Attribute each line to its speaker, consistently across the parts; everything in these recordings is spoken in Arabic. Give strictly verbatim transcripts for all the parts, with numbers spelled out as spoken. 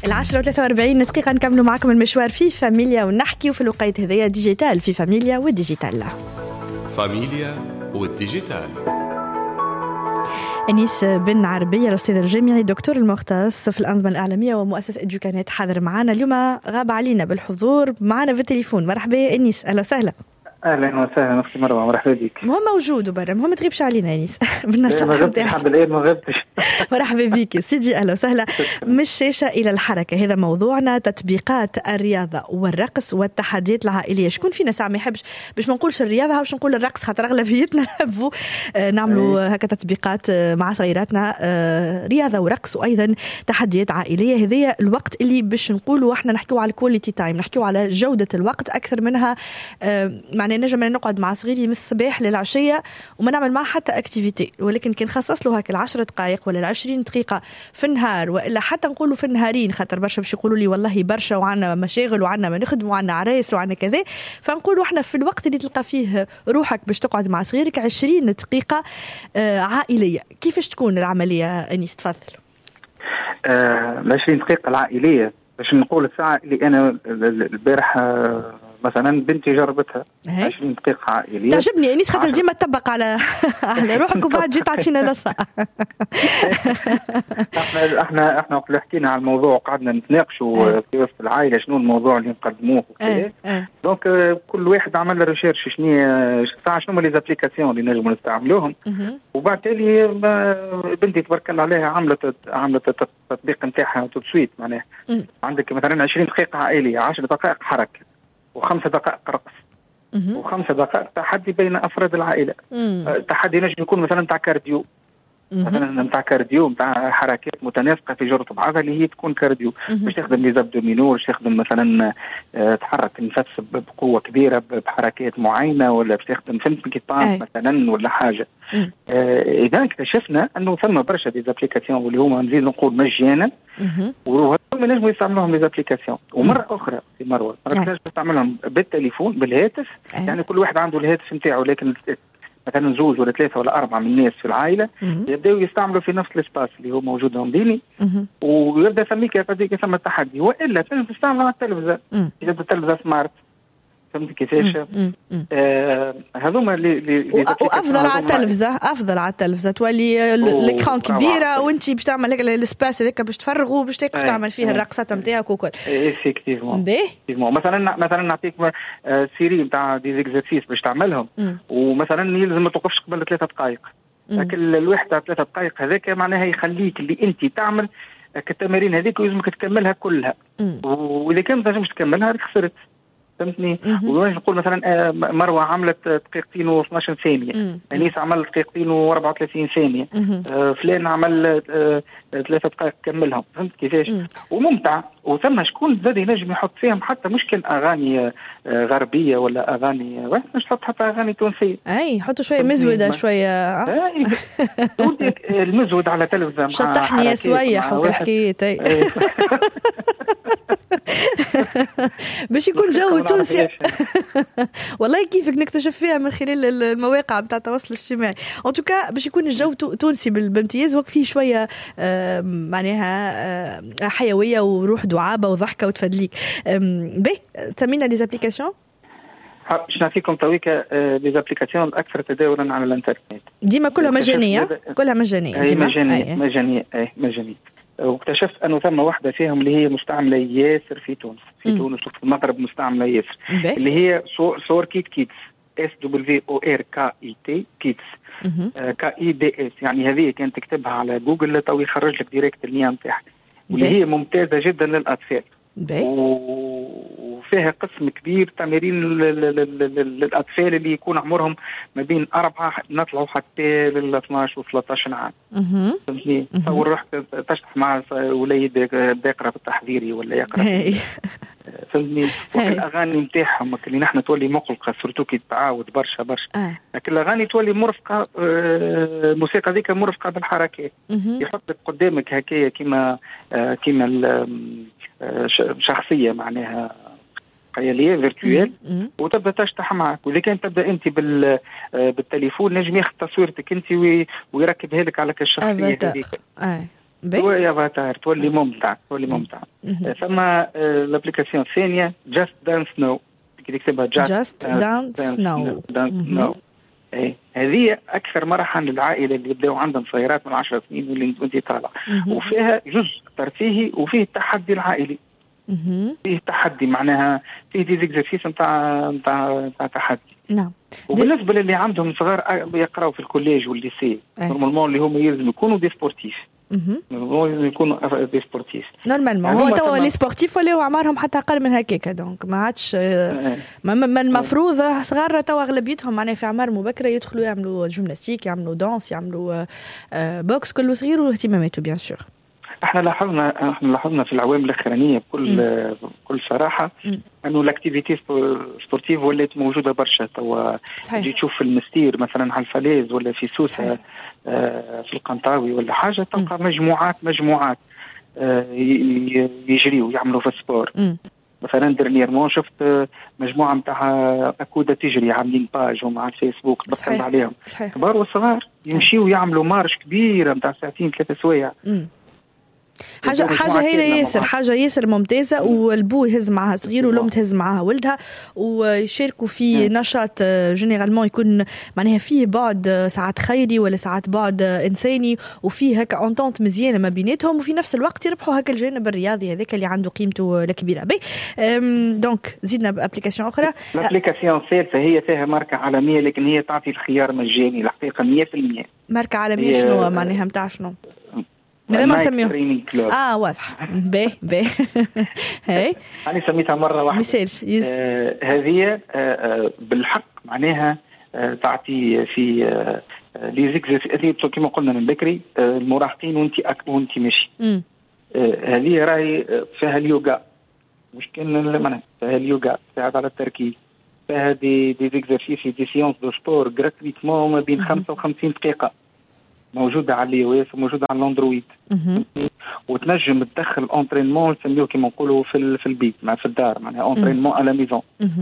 Speaker 1: العشرة وثلاثة وأربعين دقيقة نكملوا معكم المشوار في فاميليا ونحكي في الوقت هذايا ديجيتال في فاميليا والديجيتال.
Speaker 2: فاميليا والديجيتال.
Speaker 1: أنيس بن عربية الأستاذ الجامعي دكتور المختص في الأنظمة الإعلامية ومؤسس إدوكانات حاضر معنا اليوم، غاب علينا بالحضور معنا في التليفون. مرحبا يا أنيس، أهلا وسهلا.
Speaker 3: اهلا وسهلا اختي مروه، مرحبا بك.
Speaker 1: مهم موجود وبرا، مهم ما تغيبش علينا انيس بالنصيحه
Speaker 3: ما غبتش الحمد لله ما غبتش.
Speaker 1: مرحبا بك سيدي، اهلا وسهلا. من الشاشه الى الحركه، هذا موضوعنا، تطبيقات الرياضه والرقص والتحديات العائليه. شكون فينا ساعه ما يحبش باش ما نقولش الرياضه باش نقول الرقص، خاطر اغلبيتنا نحبوا نعملوا هكا تطبيقات مع صغيراتنا، رياضه ورقص وايضا تحديات عائليه. هذه الوقت اللي باش نقولوا احنا نحكيوا على الكواليتي تايم، نحكيوا على جوده الوقت اكثر منها معناها نجم نقعد مع صغيري من الصباح للعشيه وما نعمل معه حتى اكتيفيتي، ولكن كي نخصص له هاك العشر دقائق ولا العشرين دقيقه في النهار، والا حتى نقولوا في النهارين، خاطر برشا باش يقولوا لي والله برشا وعنا مشاغل وعنا ما نخدم وعنا عرايس وعنا كذا، فنقولوا احنا في الوقت اللي تلقى فيه روحك باش تقعد مع صغيرك عشرين دقيقه عائليه. كيفاش تكون العمليه انيس؟ تفضل.
Speaker 3: آه العشرين دقيقه العائليه باش نقول الساعه اللي انا البارح مثلا بنتي جربتها عشرين دقيقة عائلية.
Speaker 1: تعجبني انيس خاطر ديما تطبق على على روحك وبعد جيت تعطينا نص.
Speaker 3: احنا احنا احنا وقت حكينا على الموضوع وقعدنا نتناقشوا في وسط العائلة شنو الموضوع اللي نقدموه وكذا. دونك كل واحد عمل ريشيرش شنو ساعة شنو هما لي زابليكاسيون اللي نجموا نستعملوهم، وبعد تالي بنتي تبارك الله عليها عملت عملت التطبيق نتاعها تو سويت. معناها عندك مثلا عشرين دقيقة عائلية، عشر دقائق حركة، وخمس دقائق رقص، وخمس دقائق تحدي بين أفراد العائلة. تحدي نجم يكون مثلا تاع كارديو، مثلا نتاع كارديو نتاع حركات متناسقه في جرة العضله اللي هي تكون كارديو، باش تخدم لي زابدومينو، باش تخدم مثلا تحرك النفس بقوه كبيره بحركات معينه، ولا باش تخدم فهمت كيطان مثلا ولا حاجه. اذا اكتشفنا انه ثم برشا دي زابليكاسيون واللي هما نزيد نقول مجانا، وهذوما نجموا يستعملوهم لي زابليكاسيون. ومره اخرى في مروه مرات نجم تستعملهم بالتليفون بالهاتف، يعني كل واحد عنده الهاتف نتاعو، لكن مثلا زوج ولا ثلاثة ولا أربعة من الناس في العائلة يبدأوا يستعملوا في نفس الاسباس اللي هو موجود عندي، ويبدأ فميك قضية ثم التحدي. وإلا تنجم تستعمل على التلفزة، إذا التلفزة سمارت، فهمت كيفاش؟ آه هذوما اللي اللي
Speaker 1: وافضل على التلفزه، افضل على التلفزه تولي الاكران كبيره وانت باش تعمل هيك الاسباس هذاك باش تفرغوا باش تقف تعمل فيه الرقصات نتاعك وكل.
Speaker 3: ايفيكتيفمون مثلا مثلا نعطيك سيري نتاع دي زيكزارسيس باش تعملهم، ومثلا يلزم ما توقفش قبل ثلاثة دقائق، لكن الواحد تاع ثلاثة دقائق هذاك معناها يخليك اللي انت تعمل التمارين هذيك ويلزمك تكملها كلها، واذا كان ما تنجمش تكملها راك خسرت، فهمتني؟ ونجم نقول مثلا مروه عملت دقيقتين و اثناش ثانيه، انيس عمل دقيقتين و أربعة وثلاثين ثانيه، آه فلان عمل آه ثلاثه دقائق كملهم، فهمت كيفاش؟ وممتع. وثم شكون زاد ينجم يحط فيهم حتى مش كان اغاني آه غربيه ولا اغاني، مش تحط حتى اغاني تونسيه،
Speaker 1: اي حطوا شويه مزوده شويه.
Speaker 3: اي المزود على تلفزه
Speaker 1: شطحني شويه حوك الحكايه باش يكون جو تونسي. والله كيفك نكتشف فيها من خلال المواقع بتاع التواصل الاجتماعي. ان توكا باش يكون الجو تونسي بامتياز، وفيه شويه معناها حيويه وروح دعابه وضحكه وتفدليك. باهي تسمينا لي زابليكاسيون.
Speaker 3: باش نعطيكم تويكا لي زابليكاسيون الاكثر تداولا على الانترنت، ديما
Speaker 1: كلها مجانيه، كلها مجانيه
Speaker 3: ديما مجانيه مجانيه اي مجانيه. واكتشفت انه ثم واحده فيهم اللي هي مستعمله ياسر في تونس، في م. تونس وفي المغرب مستعمله ياسر، اللي هي صور كيت كيتس، اس دبليو او ار كي اي تي كيتس كي اي دي اس، يعني هذه كانت تكتبها على جوجل تو يخرج لك ديريكت اللين نتاعها، واللي هي ممتازه جدا للاطفال، وفيها قسم كبير تمارين للاطفال اللي يكون عمرهم ما بين أربعة نطلعوا حتى لل اثناش و ثلاثة عشر عام. فهمتني؟ تصور رحت تشطح مع وليد يقرا بالتحذيري ولا يقرا فهمتني؟ والاغاني نتاعهم اللي نحن تولي مقلقه سورتو كي تعاود برشا برشا، لكن الاغاني تولي مرفقه، الموسيقى ذيك مرفقه بالحركات، يحط لك قدامك هكايا كيما كيما شخصيه معناها خياليه فيرتوال، وتبدا تشطح معك. واذا كان تبدا انت بال بالتليفون نجم ياخذ تصويرتك انت ويركبها لك على الشخصيه هذيك. تولي افاتار تولي ممتع تولي ممتع. ثم الابليكاسيون الثانيه جاست دانس نو كي تكتبها
Speaker 1: جاست دانس نو
Speaker 3: نو اي هذه اكثر مرحله للعائله اللي يبداو عندهم صغيرات من عشر سنين واللي انت طالع، وفيها جزء ترفيهي وفيه التحدي العائلي. فيه تحدي معناها فيه دي زيكزرسيس نتاع نتاع تحدي.
Speaker 1: نعم.
Speaker 3: وبالنسبه للي عندهم صغار يقراوا في الكوليج والليسي نورمالمون اللي هم يلزم يكونوا دي سبورتيف. نورمالمون يكونوا دي سبورتيف.
Speaker 1: نورمالمون هو توا لي سبورتيف ولاو اعمارهم حتى اقل من هكاك، دونك ما عادش ما المفروض صغار توا اغلبيتهم معناها في اعمار مبكره يدخلوا يعملوا جيمناستيك، يعملوا دانس، يعملوا بوكس، كله صغير واهتماماته بيان سور.
Speaker 3: احنا لاحظنا احنا لاحظنا في العوام الاخرانيه بكل م. بكل صراحه انه الاكتيفيتي سبورتيف ولات موجوده برشا. توا تجي تشوف في المستير مثلا على الفلاز ولا في سوسه آه في القنطاوي ولا حاجه تلقى مجموعات مجموعات آه يجريوا يعملوا في السبور. م. مثلا درنييرمون شفت مجموعه نتاع اكوده تجري عاملين باج ومع الفيسبوك بطلب عليهم كبار وصغار يمشيوا يعملوا مارش كبيره نتاع ساعتين ثلاثه سوايع.
Speaker 1: حاجه حاجه هي ياسر حاجه ياسر ممتازه. والبو يهز معها صغير والام تهز معها ولدها ويشاركوا في نشاط جينيرالمون يكون معناها فيه بعد ساعات خيري ولا ساعات بعد انساني وفيه هكا اونتونت مزيانه ما بيناتهم، وفي نفس الوقت يربحوا هكا الجانب الرياضي هذاك اللي عنده قيمته الكبيره. بي دونك زدنا بابليكاسيون اخرى.
Speaker 3: الابليكاسيون الثالثه هي فيها ماركه عالميه لكن هي تعطي الخيار مجاني الحقيقه مية بالمية.
Speaker 1: ماركه عالميه شنو معناها نتاع شنو؟ ماذا ما نسميه؟ اه واضح. باهي باهي هاي
Speaker 3: انا سميتها مره واحده
Speaker 1: مثالش
Speaker 3: آه هذه آه بالحق معناها آه تعطي في آه لي زيكزرسيس كما قلنا من بكري آه المراهقين وانت وانت ماشي. آه هذه راهي فيها اليوغا مش كان فيها اليوغا تساعد على التركيز، فيها دي دي زيكزرسيس دي سيونس دو سبور غراتويتمون ما بين خمسة وخمسين دقيقه موجوده على الاي او اس وموجوده على الاندرويد. وتنجم تدخل اونترينمون نسميوه كما نقولوا في في البيت مع في الدار معناها اونترينمون على ميزون.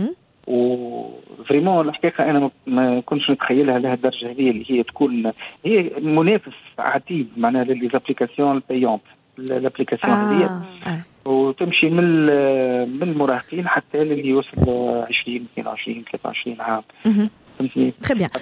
Speaker 3: وفريمون الحقيقه انا ما كنتش نتخيلها لهالدرجه هذه اللي هي تكون هي منافس عتيد معناها للابليكاسيون البيونت الابليكاسيون هذه آه. آه. وتمشي من من المراهقين حتى للي يوصل عشرين اثنين وعشرين ثلاثة وعشرين عام.
Speaker 1: تري بيان.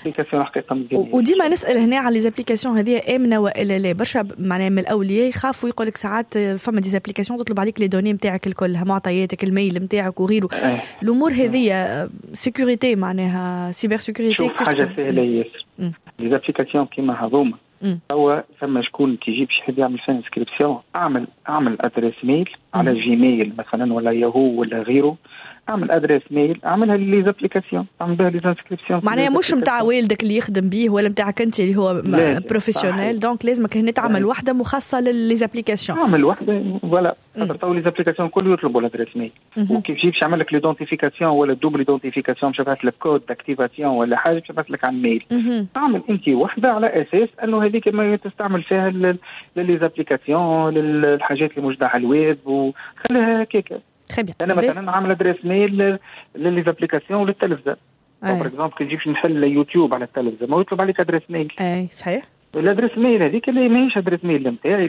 Speaker 1: وديما نسال هنا على لي زابليكاسيون هذه امنه والا لا؟ برشا معناها من الاولياء يخافوا يقول لك ساعات فما دي زابليكاسيون تطلب عليك لي دوني نتاعك الكل، معطياتك الميل نتاعك وغيره. الامور هذه سيكوريتي معناها سيبر سيكوريتي
Speaker 3: حاجه سهله ياسر. لي زابليكاسيون كيما هذوما هو ثم شكون كي يجيب شي حد يعمل فيها انسكريبسيون اعمل اعمل ادريس ميل على جيميل مثلا ولا ياهو ولا غيره، اعمل ادريس ميل اعملها لي زابليكاسيون اعمل بها لي انسكريبسيون
Speaker 1: معناها مش نتاع والدك اللي يخدم به ولا نتاعك انت اللي هو بروفيسيونيل. دونك لازمك هنا تعمل وحده مخصصه للي زابليكاسيون.
Speaker 3: اعمل وحده فوالا تو لي زابليكاسيون كل يطلبوا الادريس ميل وكيف تجيبش يعمل لك ليدونتيفيكاسيون ولا دوبل ايدونتيفيكاسيون باش يبعث لك كود داكتيفاسيون ولا حاجه باش يبعث لك على الميل. اعمل انت وحده على اساس انه هذيك ما تستعمل فيها للي زابليكاسيون للحاجات اللي موجوده على الويب وخليها هكاك. انا مثلا عامل ادريس ميل للي زابليكاسيون وللتلفزه. باغ اكزومبل كي تجيبش نحل يوتيوب على التلفزه ما يطلب عليك ادريس ميل.
Speaker 1: اي صحيح.
Speaker 3: الادريس ميل هذيك اللي ماهيش ادريس ميل نتاعي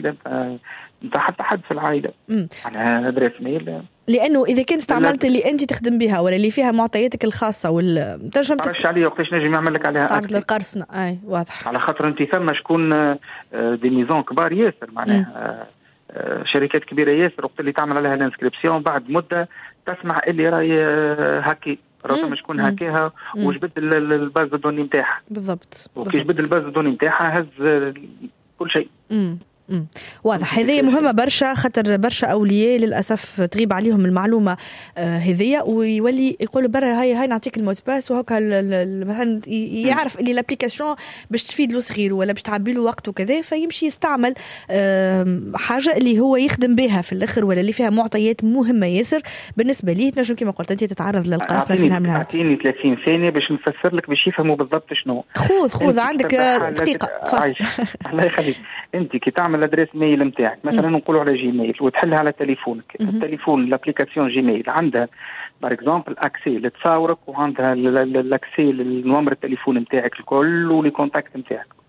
Speaker 3: نتاع حتى حد في العائله. على ادريس ميل
Speaker 1: لانه اذا كان استعملت اللي انت تخدم بها ولا اللي فيها معطياتك الخاصه ولا تنجم
Speaker 3: تعرفش عليه وقتاش نجم يعمل لك عليها
Speaker 1: تعرض للقرصنه. اي واضح.
Speaker 3: على خاطر انت ثم شكون دي ميزون كبار ياسر معناها شركات كبيره ياسر وقت اللي تعمل عليها الانسكريبسيون بعد مده تسمع اللي راهي هاكي راه شكون هاكيها وجبد الباز الدوني نتاعها
Speaker 1: بالضبط.
Speaker 3: وكي جبد الباز الدوني نتاعها هز كل شيء.
Speaker 1: امم امم واضح. هذه مهمه برشا خاطر برشا اولياء للاسف تغيب عليهم المعلومه آه هذيا ويولي يقولوا برا هاي هاي نعطيك الموت باس وهكا مثلا يعرف اللي الابليكاسيون باش تفيد له صغير ولا باش تعبي له وقت وكذا فيمشي يستعمل آه حاجه اللي هو يخدم بها في الاخر ولا اللي فيها معطيات مهمه ياسر بالنسبه ليه. تنجم كما قلت انت تتعرض للقرص في النهار.
Speaker 3: اعطيني ثلاثين ثانيه باش نفسر لك باش يفهموا بالضبط شنو.
Speaker 1: خذ خذ عندك دقيقه تفضل.
Speaker 3: الله يخليك. انت كي تعمل الادريس ميل نتاعك مثلا نقولوا على جيميل وتحلها على تليفونك. التليفون الابليكاسيون جيميل عندها بار اكزومبل اكسي لتصاورك وعندها الاكسي للنمر التليفون نتاعك الكل ولي كونتاكت نتاعك.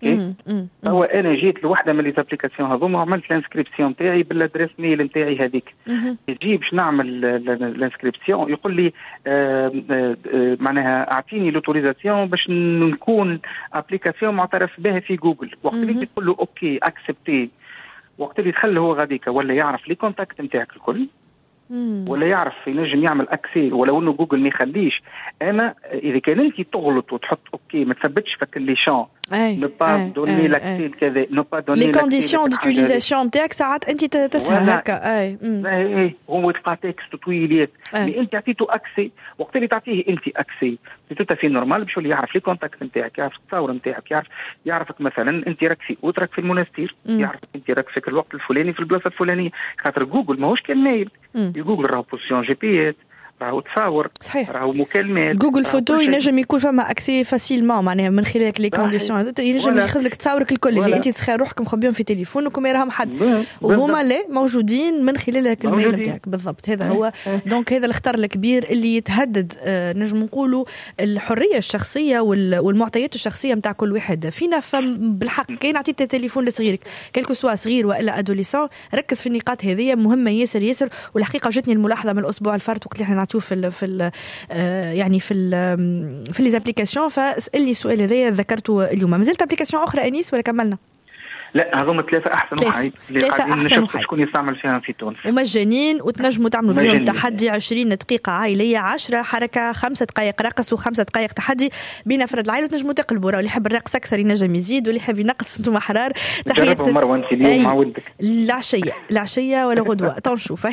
Speaker 3: اوكي. هو انا جيت لوحده من لي زابليكاسيون هذوما وعملت الانسكريبسيون تاعي بالادريس ميل نتاعي هذيك. يجي باش نعمل الانسكريبسيون يقول لي آه آه آه معناها اعطيني لوتوريزاسيون باش نكون ابليكاسيون معترف بها في جوجل. وقت اللي تقول له اوكي اكسبتي، وقت اللي يدخل هو غاديك ولا يعرف لي كونتاكت نتاعك الكل، ولا يعرف ينجم يعمل اكسي ولو انه جوجل ما يخليش. انا اذا كان انت تغلط وتحط اوكي ما تثبتش فك لي شون ne pas donner l'accès كذا ne pas donner
Speaker 1: les conditions d'utilisation نتاعك ساعات انت تسهل هكا. اي
Speaker 3: اي هو يلقى تكست طويل مي انت عطيته اكسي. وقت اللي تعطيه انت اكسي تو في نورمال باش يولي يعرف لي كونتاكت نتاعك، يعرف التصاور نتاعك، يعرف يعرفك مثلا انت راك في اوترك في المونستير، يعرفك انت راك في الوقت الفلاني في البلاصه الفلانيه. خاطر جوجل ماهوش كان مايل، جوجل راهو بوزيسيون جي بي اس، راهو تصاور، راهو مكالمات.
Speaker 1: جوجل فوتو ينجم يكون فما اكسي فاسيلمون معناها من خلال لي كونديسيون هذو، ينجم ياخذ لك تصاورك الكل اللي انت تخيل روحك مخبيهم في تليفونك وما يراهم حد، وهما لا موجودين من خلال هاك الميل نتاعك بالضبط. هذا هو دونك هذا الخطر الكبير اللي يتهدد آه نجم نقولوا الحريه الشخصيه والمعطيات الشخصيه نتاع كل واحد فينا. بالحق كاين عطيت التليفون لصغيرك كلكو سوا صغير والا ادوليسون، ركز في النقاط هذه مهمه ياسر ياسر. والحقيقه جاتني الملاحظه من الاسبوع الفارط وقت اللي احنا نعطيوه في ال في ال يعني في ال في لي زابليكاسيون، فاسالني السؤال هذا ذكرته اليوم. مازلت ابليكاسيون اخرى انيس ولا كملنا؟
Speaker 3: لا هذوما ثلاثة أحسن وحيد اللي قاعدين نشوف شكون يستعمل فيها في تونس،
Speaker 1: ومجانين وتنجموا تعملوا بهم تحدي عشرين دقيقة عائلية، عشرة حركة، خمسة دقائق رقص وخمسة دقائق تحدي بين أفراد العائلة. وتنجموا تقلبوا، اللي يحب الرقص أكثر ينجم يزيد، واللي يحب ينقص أنتم حرار.
Speaker 3: تحية مروة أنت اليوم مع ولدك
Speaker 1: العشية العشية ولا غدوة تنشوف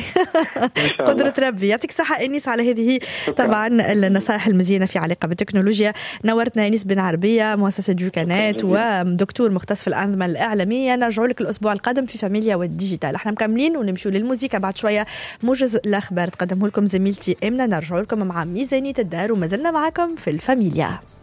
Speaker 1: قدرة ربي. يعطيك صحة أنيس على هذه طبعا النصائح المزينة في علاقة بالتكنولوجيا. نورتنا أنيس بن عربية مؤسسة جوكانات ودكتور مختص في الأنظمة الإعلامية. نرجع لك الأسبوع القادم في فاميليا والديجيتال. احنا مكملين ونمشوا للموسيقى بعد شوية. موجز الأخبار تقدمه لكم زميلتي إمنا. نرجع لكم مع ميزانية الدار وما زلنا معكم في الفاميليا.